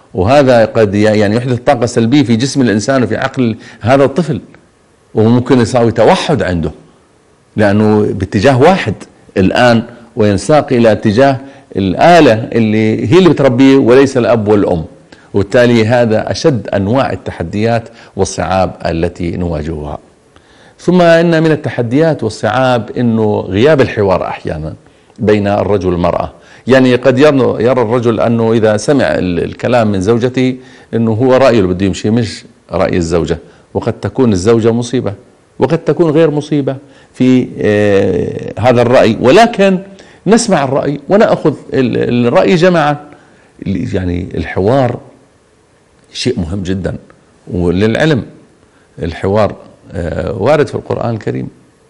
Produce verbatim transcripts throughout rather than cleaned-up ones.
وهذا قد يعني يحدث طاقة سلبية في جسم الإنسان وفي عقل هذا الطفل، وممكن يساوي توحد عنده لأنه باتجاه واحد الآن، وينساق إلى اتجاه الآلة اللي هي اللي بتربيه وليس الأب والأم. وبالتالي هذا أشد أنواع التحديات والصعاب التي نواجهها. ثم إن من التحديات والصعاب إنه غياب الحوار أحيانا بين الرجل والمرأة. يعني قد يرى الرجل أنه إذا سمع الكلام من زوجته أنه هو رأيه اللي بده يمشي مش رأي الزوجة، وقد تكون الزوجة مصيبة وقد تكون غير مصيبة في هذا الرأي، ولكن نسمع الرأي ونأخذ الرأي جماعا. يعني الحوار شيء مهم جدا، وللعلم الحوار وارد في القرآن الكريم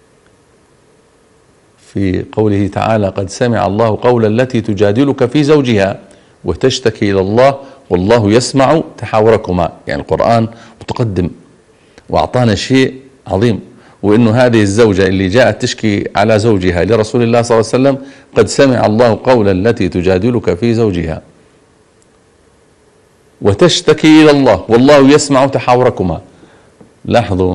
في قوله تعالى: قد سمع الله قول التي تجادلك في زوجها وتشتكي إلى الله والله يسمع تحاوركما. يعني القرآن متقدم وأعطانا شيء عظيم، وإنه هذه الزوجة اللي جاءت تشكي على زوجها لرسول الله صلى الله عليه وسلم قد سمع الله قول التي تجادلك في زوجها وتشتكي إلى الله والله يسمع تحاوركما. لاحظوا،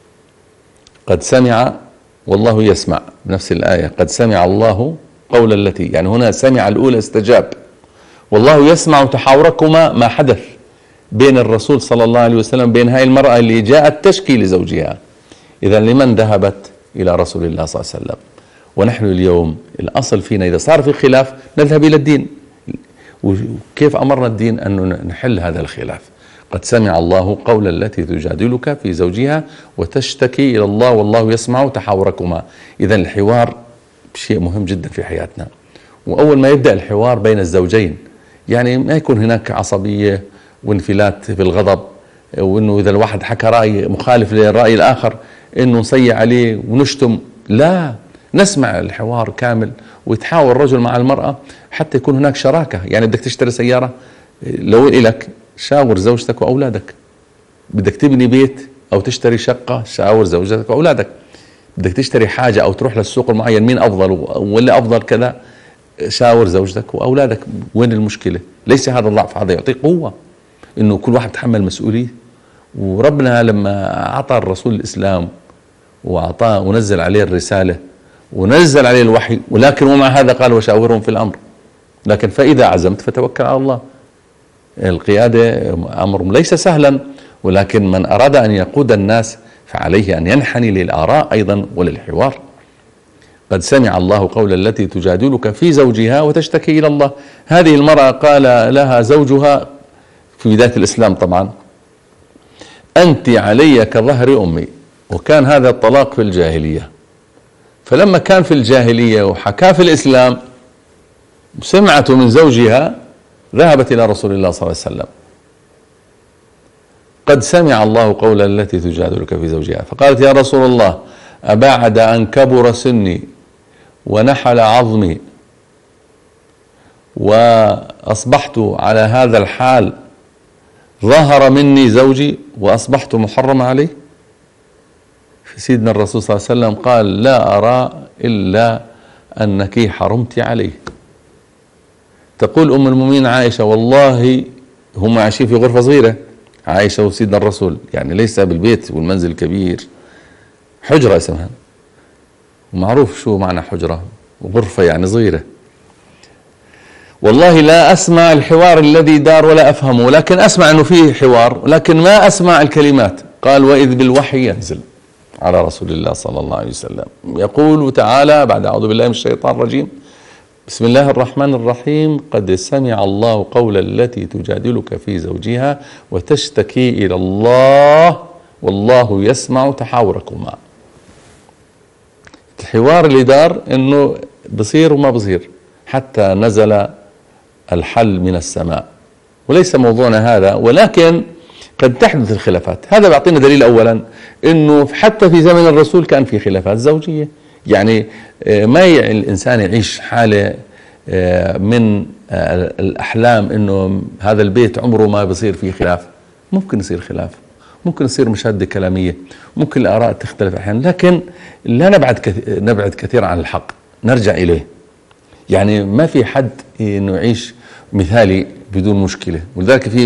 قد سمع والله يسمع بنفس الآية، قد سمع الله قول التي، يعني هنا سمع الأولى استجاب، والله يسمع تحاوركما، ما حدث بين الرسول صلى الله عليه وسلم بين هاي المرأة اللي جاءت تشكي لزوجها. إذا لمن ذهبت؟ إلى رسول الله صلى الله عليه وسلم. ونحن اليوم الأصل فينا إذا صار في خلاف نذهب إلى الدين، وكيف أمرنا الدين أن نحل هذا الخلاف؟ قد سمع الله قول التي تجادلك في زوجها وتشتكي إلى الله والله يسمع تحاوركما. إذا الحوار شيء مهم جدا في حياتنا، وأول ما يبدأ الحوار بين الزوجين يعني ما يكون هناك عصبية وانفلات في الغضب، وإنه إذا الواحد حكى رأي مخالف للرأي الآخر إنه نصيح عليه ونشتم. لا، نسمع الحوار كامل ويتحاور الرجل مع المرأة حتى يكون هناك شراكة. يعني بدك تشتري سيارة، لو إلك شاور زوجتك وأولادك. بدك تبني بيت أو تشتري شقة، شاور زوجتك وأولادك. بدك تشتري حاجة أو تروح للسوق المعين، مين أفضل ولا أفضل كذا، شاور زوجتك وأولادك. وين المشكلة؟ ليس هذا الضعف، هذا يعطيك قوة إنه كل واحد تحمل مسؤولية. وربنا لما أعطى الرسول الإسلام وأعطاه ونزل عليه الرسالة ونزل عليه الوحي، ولكن ومع هذا قال: وشاورهم في الأمر. لكن فإذا عزمت فتوكل على الله. القيادة أمر ليس سهلا، ولكن من أراد أن يقود الناس فعليه أن ينحني للآراء أيضا وللحوار. قد سمع الله قول التي تجادلك في زوجها وتشتكي إلى الله. هذه المرأة قال لها زوجها في بداية الإسلام طبعا: أنت علي كظهر أمي. وكان هذا الطلاق في الجاهلية، فلما كان في الجاهلية وحكى في الإسلام سمعته من زوجها ذهبت إلى رسول الله صلى الله عليه وسلم: قد سمع الله قول التي تجادلك في زوجها. فقالت: يا رسول الله، أبعد أن كبر سني ونحل عظمي وأصبحت على هذا الحال ظهر مني زوجي وأصبحت محرم عليه؟ سيدنا الرسول صلى الله عليه وسلم قال: لا أرى إلا أنك حرمت عليه. تقول أم المؤمنين عائشة: والله هم عايشين في غرفة صغيرة، عائشة وسيدنا الرسول، يعني ليس بالبيت والمنزل الكبير، حجرة اسمها، ومعروف شو معنى حجرة وغرفة يعني صغيرة. والله لا أسمع الحوار الذي دار ولا أفهمه، لكن أسمع أنه فيه حوار لكن ما أسمع الكلمات. قال: وإذ بالوحي ينزل على رسول الله صلى الله عليه وسلم. يقول تعالى بعد: أعوذ بالله من الشيطان الرجيم، بسم الله الرحمن الرحيم: قد سمع الله قول التي تجادلك في زوجها وتشتكي إلى الله والله يسمع تحاوركما. الحوار اللي دار إنه بصير وما بصير حتى نزل الحل من السماء. وليس موضوعنا هذا، ولكن قد تحدث الخلافات. هذا بيعطينا دليل أولا إنه حتى في زمن الرسول كان في خلافات زوجية. يعني ما الإنسان يعيش حالة من الأحلام إنه هذا البيت عمره ما بيصير فيه خلاف. ممكن يصير خلاف، ممكن يصير مشادة كلامية، ممكن الآراء تختلف أحيانا، لكن لا نبعد كثير نبعد كثير عن الحق، نرجع إليه. يعني ما في حد إنه يعيش مثالي بدون مشكلة، ولذلك في